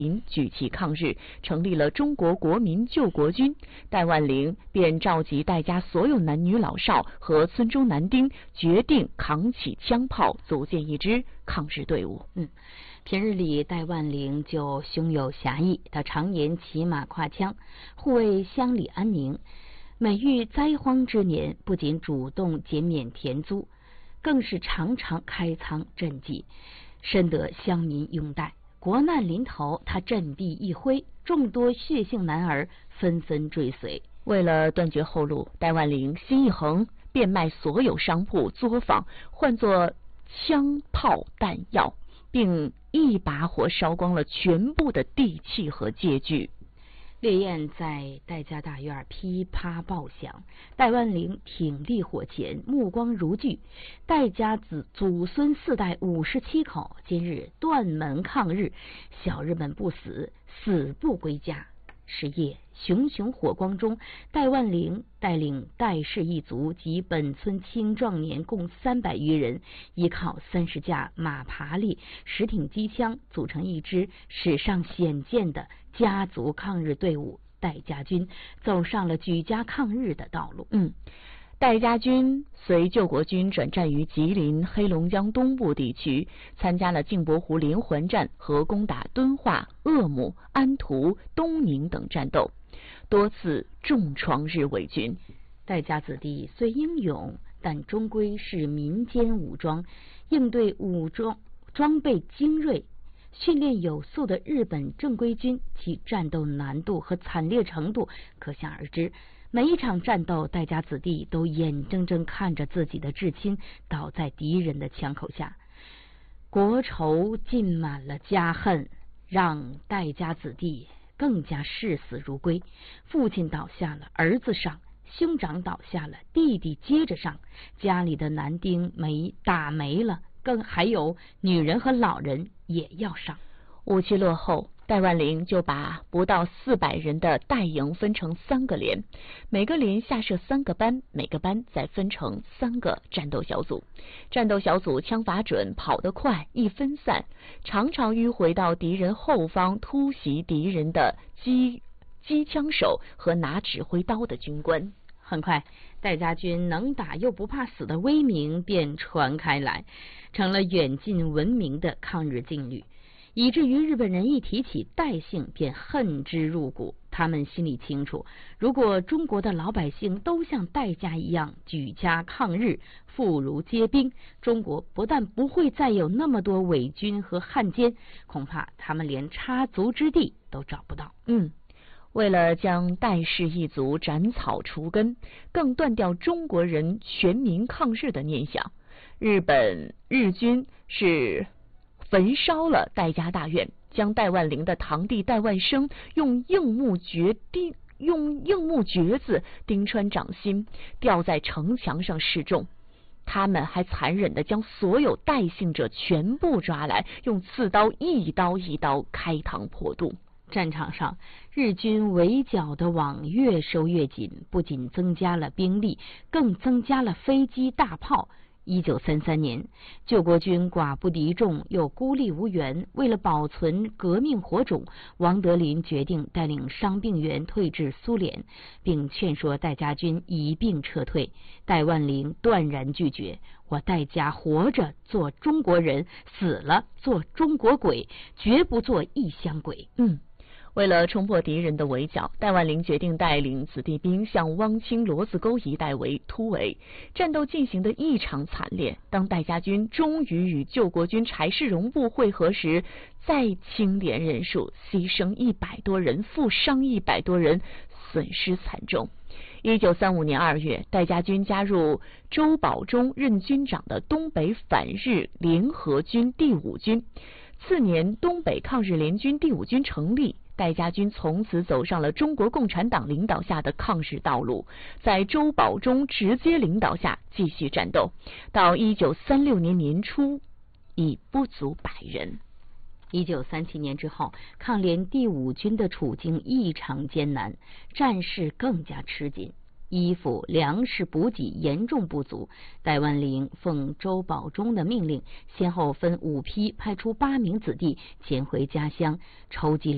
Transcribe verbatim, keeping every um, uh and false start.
举旗抗日，成立了中国国民救国军。戴万龄便召集戴家所有男女老少和村中男丁，决定扛起枪炮，组建一支抗日队伍。 嗯，平日里戴万龄就胸有侠义，他常年骑马跨枪，护卫乡里安宁。每遇灾荒之年，不仅主动减免田租，更是常常开仓赈济，深得乡民拥戴。国难临头，他振臂一挥，众多血性男儿纷纷追随。 为了断绝后路，戴万龄心一横，变卖所有商铺作坊，换作枪炮弹药，并一把火烧光了全部的地契和借据。 烈焰在戴家大院噼啪爆响，戴万龄挺立火前，目光如炬。戴家子祖孙四代五十七口，今日断门抗日，小日们不死，死不归家。是夜，熊熊火光中，戴万龄带领戴氏一族及本村青壮年共三百余人，依靠三十架马爬犁、十挺机枪，组成一支史上鲜见的家族抗日队伍——戴家军，走上了举家抗日的道路。 嗯。戴家军随救国军转战于吉林、黑龙江东部地区，参加了镜泊湖连环战和攻打敦化、鄂姆、安图、东宁等战斗，多次重创日伪军。 戴家子弟虽英勇，但终归是民间武装，应对武装装备精锐、训练有素的日本正规军，其战斗难度和惨烈程度可想而知。每一场战斗，戴家子弟都眼睁睁看着自己的至亲倒在敌人的枪口下，国仇浸满了家恨，让戴家子弟更加视死如归。父亲倒下了，儿子上；兄长倒下了，弟弟接着上。家里的男丁没打没了，更还有女人和老人也要上。 武器落后，戴万龄就把不到四百人的戴营分成三个连，每个连下设三个班，每个班再分成三个战斗小组。战斗小组枪法准，跑得快，一分散，常常迂回到敌人后方，突袭敌人的机机枪手和拿指挥刀的军官。 很快，戴家军能打又不怕死的威名便传开来，成了远近闻名的抗日劲旅。以至于日本人一提起戴姓便恨之入骨。他们心里清楚，如果中国的老百姓都像戴家一样举家抗日，妇孺皆兵，中国不但不会再有那么多伪军和汉奸，恐怕他们连插足之地都找不到。 嗯，为了将戴氏一族斩草除根，更断掉中国人全民抗日的念想，日本日军是焚烧了戴家大院，将戴万龄的堂弟戴万生用硬木橛钉用硬木橛子钉穿掌心，吊在城墙上示众。他们还残忍地将所有戴姓者全部抓来，用刺刀一刀一刀开膛破肚。 战场上，日军围剿的网越收越紧，不仅增加了兵力，更增加了飞机大炮。一九三三年，救国军寡不敌众，又孤立无援，为了保存革命火种，王德林决定带领伤病员退至苏联，并劝说戴家军一并撤退。戴万龄断然拒绝：我戴家活着做中国人，死了做中国鬼，绝不做异乡鬼。 嗯。为了冲破敌人的围剿，戴万龄决定带领子弟兵向汪清骡子沟一带围突围。战斗进行得异常惨烈。当戴家军终于与救国军柴世荣部会合时，再清点人数，牺牲一百多人，负伤一百多人，损失惨重。一九三五年二月，戴家军加入周保中任军长的东北反日联合军第五军。次年，东北抗日联军第五军成立。戴家军从此走上了中国共产党领导下的抗日道路，在周保中直接领导下继续战斗，到一九三六年年初已不足百人。 一九三七年之后，抗联第五军的处境异常艰难，战事更加吃紧，衣服、粮食补给严重不足。戴万龄奉周保中的命令，先后分五批派出八名子弟前回家乡筹集粮